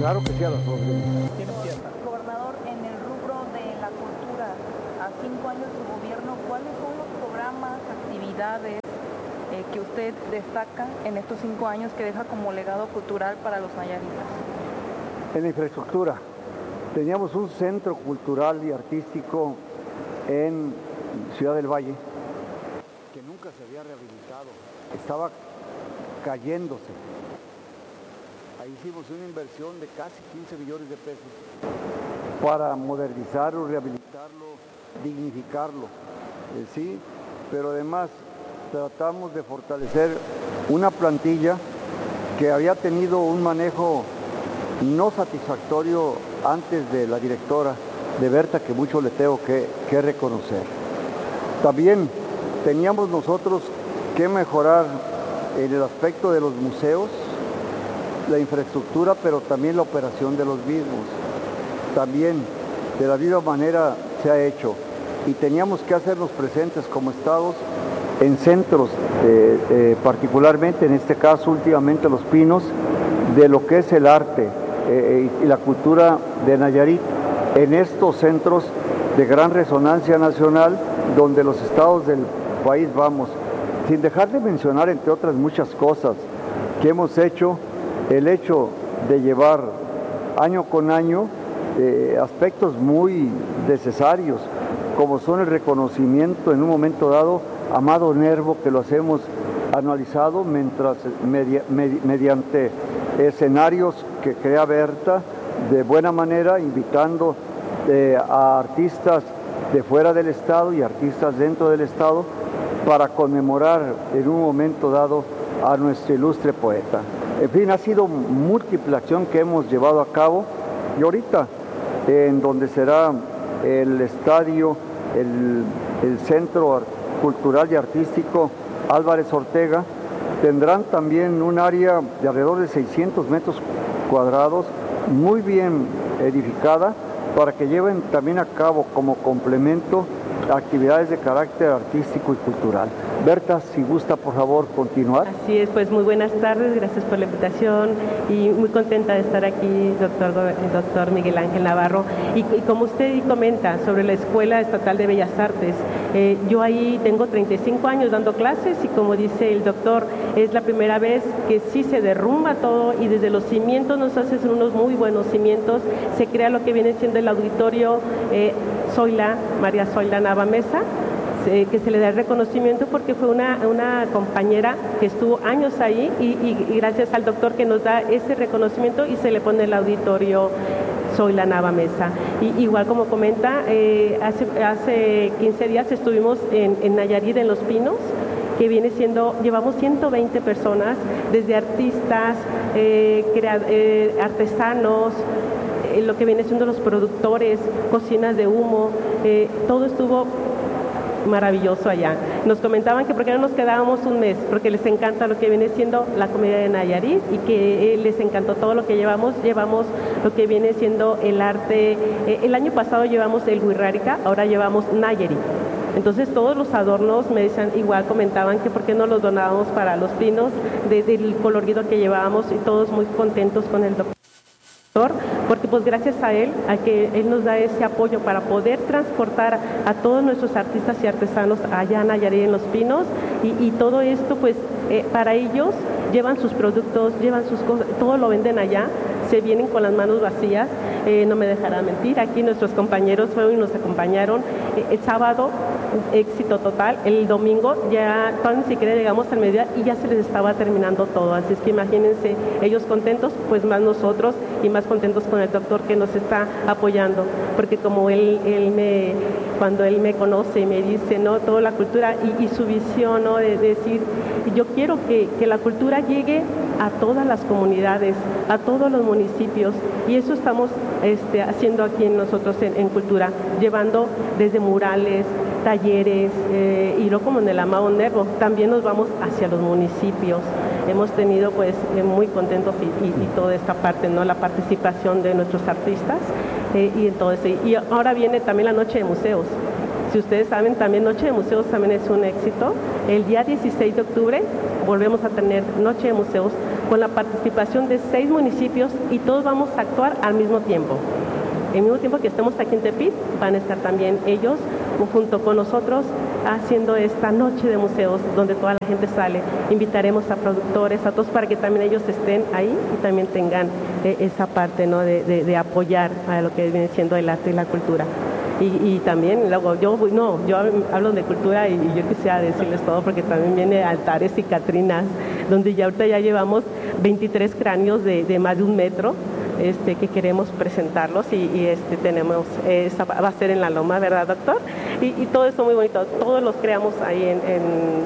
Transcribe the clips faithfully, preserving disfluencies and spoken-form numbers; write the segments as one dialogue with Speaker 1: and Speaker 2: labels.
Speaker 1: Claro que sí, a las órdenes.
Speaker 2: Gobernador, en el rubro de la cultura, a cinco años de su gobierno, ¿cuáles son los programas, actividades eh, que usted destaca en estos cinco años que deja como legado cultural para los nayaritas?
Speaker 1: En la infraestructura, teníamos un centro cultural y artístico en Ciudad del Valle que nunca se había rehabilitado, estaba cayéndose. Ahí hicimos una inversión de casi quince millones de pesos para modernizarlo, rehabilitarlo, dignificarlo, eh, sí, pero además tratamos de fortalecer una plantilla que había tenido un manejo no satisfactorio antes de la directora, de Berta, que mucho le tengo que, que reconocer. También teníamos nosotros que mejorar en el aspecto de los museos, la infraestructura, pero también la operación de los mismos. También de la misma manera se ha hecho y teníamos que hacernos presentes como estados en centros, eh, eh, particularmente en este caso últimamente Los Pinos, de lo que es el arte eh, y la cultura de Nayarit, en estos centros de gran resonancia nacional donde los estados del país vamos, sin dejar de mencionar entre otras muchas cosas que hemos hecho, el hecho de llevar año con año eh, aspectos muy necesarios, como son el reconocimiento en un momento dado a Amado Nervo, que lo hacemos anualizado mientras, media, med, mediante escenarios que crea Berta de buena manera, invitando eh, a artistas de fuera del estado y artistas dentro del estado para conmemorar en un momento dado a nuestro ilustre poeta. En fin, ha sido múltiple acción que hemos llevado a cabo y ahorita en donde será el estadio, el, el Centro Cultural y Artístico Álvarez Ortega, tendrán también un área de alrededor de seiscientos metros cuadrados, muy bien edificada, para que lleven también a cabo como complemento actividades de carácter artístico y cultural. Berta, si gusta, por favor, continuar.
Speaker 3: Así es, pues muy buenas tardes, gracias por la invitación y muy contenta de estar aquí, doctor, doctor Miguel Ángel Navarro. Y, y como usted comenta sobre la Escuela Estatal de Bellas Artes, eh, yo ahí tengo treinta y cinco años dando clases y como dice el doctor, es la primera vez que sí se derrumba todo y desde los cimientos nos hacen unos muy buenos cimientos, se crea lo que viene siendo el auditorio eh, Zoila, María Zoila Nava Mesa, eh, que se le da el reconocimiento porque fue una, una compañera que estuvo años ahí y, y, y gracias al doctor que nos da ese reconocimiento y se le pone el auditorio Zoila Nava Mesa. Y igual como comenta, eh, hace, hace quince días estuvimos en, en Nayarit, en Los Pinos, que viene siendo, llevamos ciento veinte personas, desde artistas, eh, crea, eh, artesanos, eh, lo que viene siendo los productores, cocinas de humo, eh, todo estuvo maravilloso allá. Nos comentaban que por qué no nos quedábamos un mes, porque les encanta lo que viene siendo la comida de Nayarit y que eh, les encantó todo lo que llevamos. Llevamos lo que viene siendo el arte. Eh, el año pasado llevamos el Huirrárica, ahora llevamos Nayarit. Entonces todos los adornos me decían, igual comentaban que por qué no los donábamos para Los Pinos, desde el colorido que llevábamos y todos muy contentos con el doctor, porque pues gracias a él, a que él nos da ese apoyo para poder transportar a todos nuestros artistas y artesanos allá en Nayarit, en Los Pinos, y, y todo esto pues eh, para ellos llevan sus productos, llevan sus cosas, todo lo venden allá, se vienen con las manos vacías, eh, no me dejará mentir, aquí nuestros compañeros fueron y nos acompañaron, eh, el sábado éxito total, el domingo ya todavía ni siquiera llegamos al mediodía y ya se les estaba terminando todo, así es que imagínense, ellos contentos, pues más nosotros y más contentos con el doctor que nos está apoyando, porque como él, él me, cuando él me conoce y me dice, ¿no? Toda la cultura y, y su visión, ¿no? De, de decir, yo quiero que, que la cultura llegue a todas las comunidades, a todos los municipios y eso estamos este, haciendo aquí nosotros en, en Cultura, llevando desde murales, talleres eh, y no como en el Amado Nervo, también nos vamos hacia los municipios. Hemos tenido pues eh, muy contentos y, y, y toda esta parte, ¿no? La participación de nuestros artistas eh, y en todo eso. Y ahora viene también la Noche de Museos. Si ustedes saben, también Noche de Museos también es un éxito. El día dieciséis de octubre volvemos a tener Noche de Museos con la participación de seis municipios y todos vamos a actuar al mismo tiempo. Al mismo tiempo que estemos aquí en Tepic, van a estar también ellos junto con nosotros haciendo esta noche de museos donde toda la gente sale. Invitaremos a productores, a todos para que también ellos estén ahí y también tengan eh, esa parte, ¿no? de, de, de apoyar a lo que viene siendo el arte y la cultura. Y, y también, luego, yo no, yo hablo de cultura y, y yo quisiera decirles todo porque también viene altares y catrinas, donde ya ahorita ya llevamos veintitrés cráneos de, de más de un metro. Este, que queremos presentarlos y, y este, tenemos, esa va a ser en la Loma, ¿verdad, doctor? Y, y todo eso muy bonito, todos los creamos ahí en, en,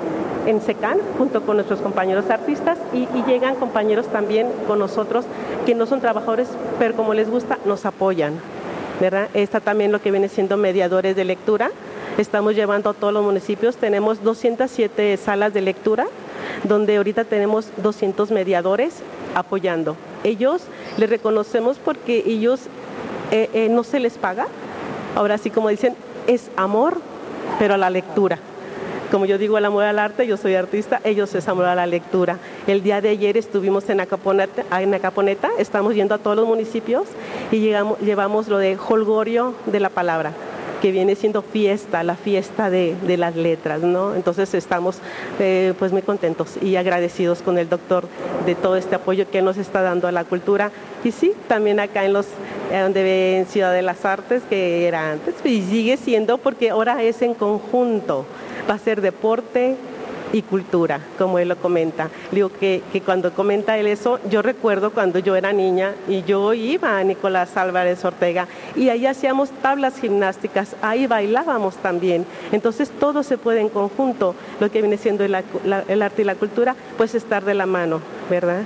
Speaker 3: en SECAN, junto con nuestros compañeros artistas y, y llegan compañeros también con nosotros que no son trabajadores, pero como les gusta, nos apoyan, ¿verdad? Está también lo que viene siendo mediadores de lectura, estamos llevando a todos los municipios, tenemos doscientas siete salas de lectura, donde ahorita tenemos doscientos mediadores apoyando. Ellos les reconocemos porque ellos eh, eh, no se les paga, ahora sí como dicen, es amor, pero a la lectura. Como yo digo, el amor al arte, yo soy artista, ellos es amor a la lectura. El día de ayer estuvimos en Acaponeta, en Acaponeta, estamos yendo a todos los municipios y llegamos, llevamos lo de Holgorio de la palabra, que viene siendo fiesta, la fiesta de, de las letras, ¿no? Entonces estamos eh, pues muy contentos y agradecidos con el doctor de todo este apoyo que nos está dando a la cultura. Y sí, también acá en los, eh, donde ve en Ciudad de las Artes, que era antes, y sigue siendo porque ahora es en conjunto, va a ser deporte y cultura, como él lo comenta. Digo que, que cuando comenta él eso, yo recuerdo cuando yo era niña y yo iba a Nicolás Álvarez Ortega y ahí hacíamos tablas gimnásticas, ahí bailábamos también. Entonces todo se puede en conjunto, lo que viene siendo el, la, el arte y la cultura, pues estar de la mano, ¿verdad?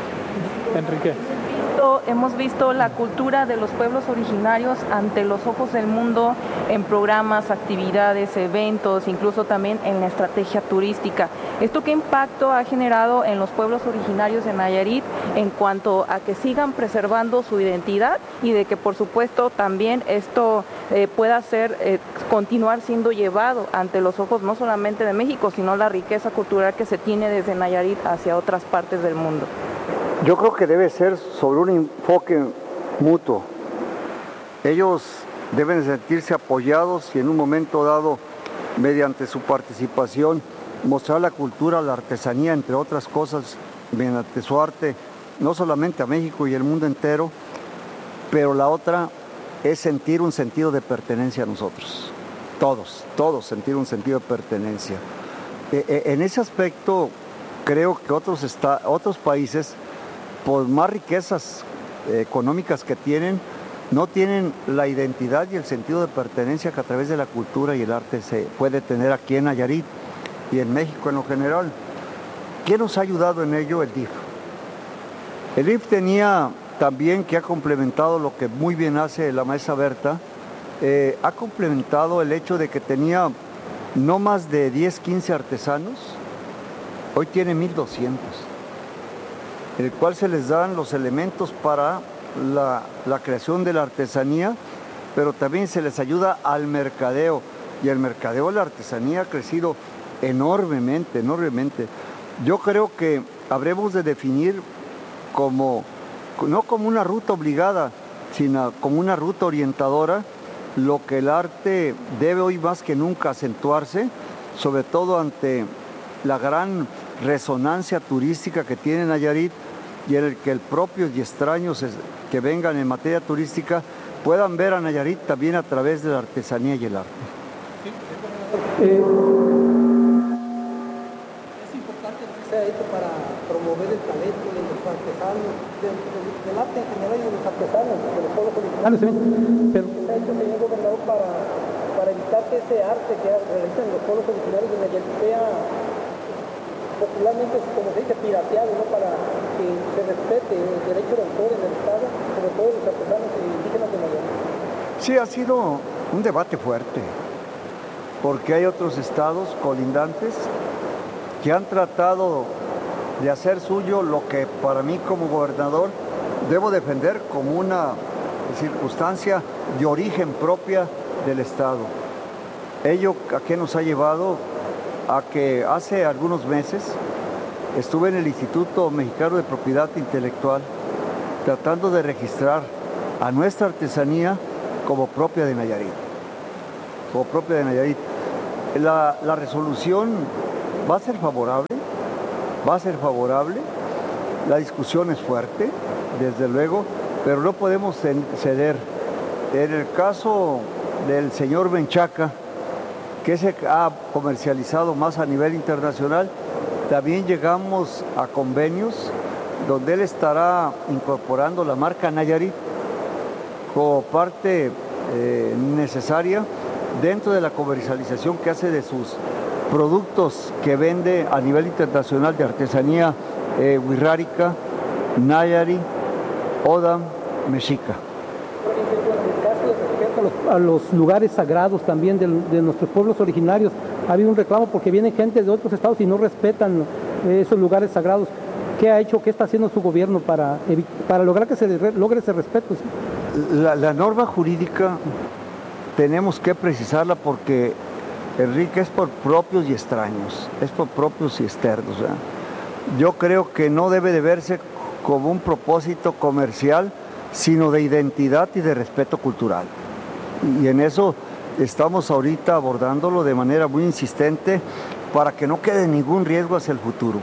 Speaker 2: Enrique. Hemos visto la cultura de los pueblos originarios ante los ojos del mundo en programas, actividades, eventos, incluso también en la estrategia turística. ¿Esto qué impacto ha generado en los pueblos originarios de Nayarit en cuanto a que sigan preservando su identidad y de que por supuesto también esto eh, pueda ser, eh, continuar siendo llevado ante los ojos no solamente de México, sino la riqueza cultural que se tiene desde Nayarit hacia otras partes del mundo?
Speaker 1: Yo creo que debe ser sobre un enfoque mutuo. Ellos deben sentirse apoyados y en un momento dado, mediante su participación, mostrar la cultura, la artesanía, entre otras cosas, mediante su arte, no solamente a México y el mundo entero, pero la otra es sentir un sentido de pertenencia a nosotros. Todos, todos sentir un sentido de pertenencia. En ese aspecto, creo que otros, está, otros países, por más riquezas eh, económicas que tienen, no tienen la identidad y el sentido de pertenencia que a través de la cultura y el arte se puede tener aquí en Nayarit y en México en lo general. ¿Quién nos ha ayudado en ello? El D I F. El D I F tenía también, que ha complementado lo que muy bien hace la maestra Berta, eh, ha complementado el hecho de que tenía no más de diez, quince artesanos, hoy tiene mil doscientos. En el cual se les dan los elementos para la, la creación de la artesanía, pero también se les ayuda al mercadeo. Y el mercadeo de la artesanía ha crecido enormemente, enormemente. Yo creo que habremos de definir como, no como una ruta obligada, sino como una ruta orientadora, lo que el arte debe hoy más que nunca acentuarse, sobre todo ante la gran resonancia turística que tiene Nayarit y en el que el propios y extraños que vengan en materia turística puedan ver a Nayarit también a través de la artesanía y el arte.
Speaker 4: Eh, es importante que sea hecho para promover el talento de los artesanos, de, de, del arte en general y de los artesanos, de los pueblos originarios, pero que sea hecho, señor gobernador, para, para evitar que ese arte que realizan los pueblos originarios de Nayarit sea popularmente, como se dice, pirateado, ¿no? Para que se respete el derecho de autor en el Estado, sobre todo los artesanos y indígenas de Nayarit.
Speaker 1: Sí, ha sido un debate fuerte, porque hay otros estados colindantes que han tratado de hacer suyo lo que para mí como gobernador debo defender como una circunstancia de origen propia del Estado. Ello a qué nos ha llevado a que hace algunos meses estuve en el Instituto Mexicano de Propiedad Intelectual tratando de registrar a nuestra artesanía como propia de Nayarit. Como propia de Nayarit. La, la resolución va a ser favorable, va a ser favorable, la discusión es fuerte, desde luego, pero no podemos ceder. En el caso del señor Menchaca, que se ha comercializado más a nivel internacional, también llegamos a convenios donde él estará incorporando la marca Nayarit como parte eh, necesaria dentro de la comercialización que hace de sus productos que vende a nivel internacional de artesanía eh, wixárika, Nayarit, Odam, Mexica.
Speaker 4: A los lugares sagrados también de, de nuestros pueblos originarios. Ha habido un reclamo porque vienen gente de otros estados y no respetan esos lugares sagrados. ¿Qué ha hecho, qué está haciendo su gobierno para, para lograr que se logre ese respeto?
Speaker 1: La, la norma jurídica tenemos que precisarla porque, Enrique, es por propios y extraños, es por propios y externos, ¿verdad? Yo creo que no debe de verse como un propósito comercial, sino de identidad y de respeto cultural. Y en eso estamos ahorita abordándolo de manera muy insistente para que no quede ningún riesgo hacia el futuro.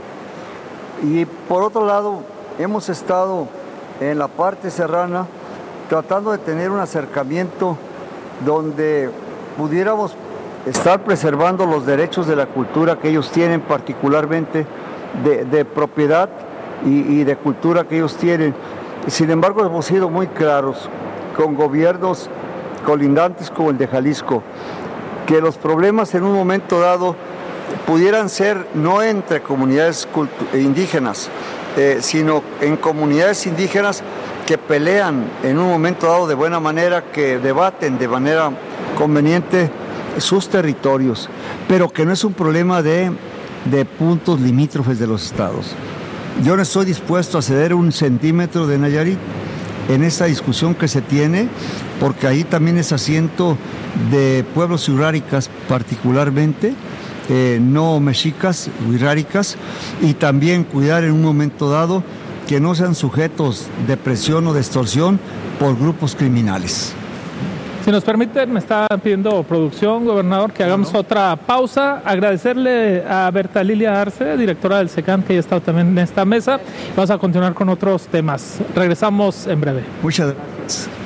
Speaker 1: Y por otro lado, hemos estado en la parte serrana tratando de tener un acercamiento donde pudiéramos estar preservando los derechos de la cultura que ellos tienen, particularmente de, de propiedad y, y de cultura que ellos tienen. Sin embargo, hemos sido muy claros con gobiernos colindantes como el de Jalisco, que los problemas en un momento dado pudieran ser no entre comunidades indígenas, eh, sino en comunidades indígenas que pelean en un momento dado de buena manera, que debaten de manera conveniente sus territorios, pero que no es un problema de, de puntos limítrofes de los estados. Yo no estoy dispuesto a ceder un centímetro de Nayarit en esta discusión que se tiene, porque ahí también es asiento de pueblos wixárikas particularmente, eh, no mexicas, wixárikas, y también cuidar en un momento dado que no sean sujetos de presión o de extorsión por grupos criminales.
Speaker 5: Si nos permiten, me está pidiendo producción, gobernador, que hagamos no. otra pausa. Agradecerle a Berta Lilia Arce, directora del SECAN, que ya ha estado también en esta mesa. Vamos a continuar con otros temas. Regresamos en breve.
Speaker 1: Muchas gracias.